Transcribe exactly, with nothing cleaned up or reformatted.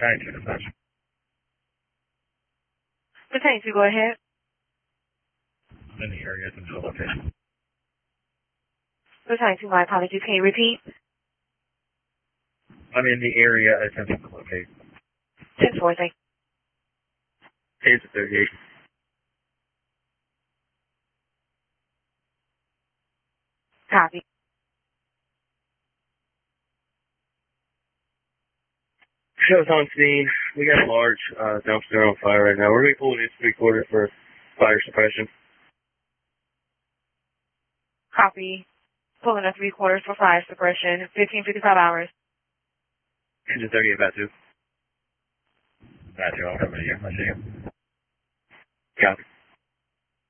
Battalion two, dispatch. Battalion two, go ahead. I'm in the area, it's in the location. Battalion two, my apologies. Can you repeat? I'm in the area, attempting to locate. ten four, thank you. Case of thirty-eight. Copy. Show's on scene. We got a large uh, dumpster on fire right now. We're going to be pulling in three quarters for fire suppression. Copy. Pulling a three quarters for fire suppression. fifteen fifty-five hours. Engine thirty-eight, bat two. Bat two, I'll cover you. I see you. Copy.